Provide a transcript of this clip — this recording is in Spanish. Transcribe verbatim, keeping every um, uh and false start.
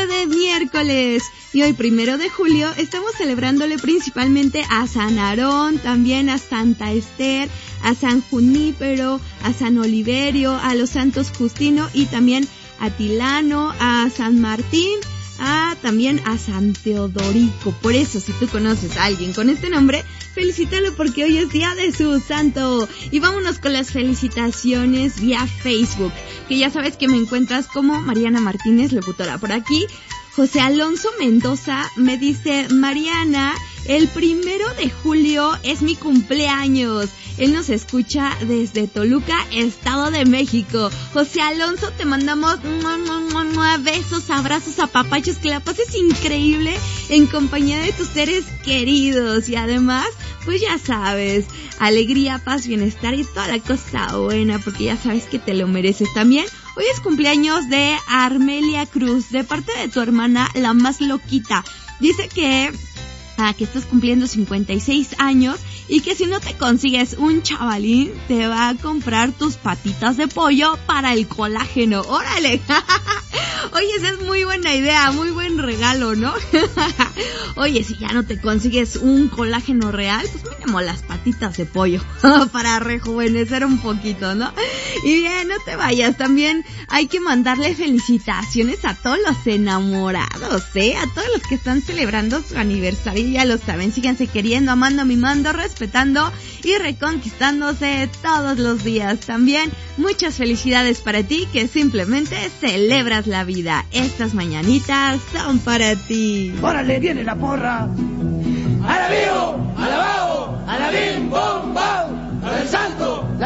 de miércoles. Y hoy, primero de julio, estamos celebrándole principalmente a San Aarón, también a Santa Esther, a San Junípero, a San Oliverio, a los santos Justino y también a Tilano, a San Martín, a también a San Teodorico. Por eso, si tú conoces a alguien con este nombre, felicítalo porque hoy es día de su santo. Y vámonos con las felicitaciones vía Facebook, que ya sabes que me encuentras como Mariana Martínez, locutora. Por aquí, José Alonso Mendoza me dice: Mariana, el primero de julio es mi cumpleaños. Él nos escucha desde Toluca, Estado de México. José Alonso, te mandamos mua, mua, mua, mua, besos, abrazos, apapachos, que la pases increíble en compañía de tus seres queridos. Y además, pues ya sabes, alegría, paz, bienestar y toda la cosa buena, porque ya sabes que te lo mereces también. Hoy es cumpleaños de Armelia Cruz, de parte de tu hermana, la más loquita. Dice que... Ah, que estás cumpliendo cincuenta y seis años y que si no te consigues un chavalín, te va a comprar tus patitas de pollo para el colágeno. ¡Órale! Oye, esa es muy buena idea, muy buen regalo, ¿no? Oye, si ya no te consigues un colágeno real, pues mínimo las patitas de pollo para rejuvenecer un poquito, ¿no? Y bien, no te vayas, también hay que mandarle felicitaciones a todos los enamorados, ¿eh? A todos los que están celebrando su aniversario, ya lo saben, síganse queriendo, amando, mimando, respetando y reconquistándose todos los días. También muchas felicidades para ti, que simplemente celebras la vida. Estas mañanitas son para ti. ¡Órale, viene la porra! ¡Alabío! ¡Alabao! ¡Alabim! ¡Bom! ¡Bam! ¡Al santo!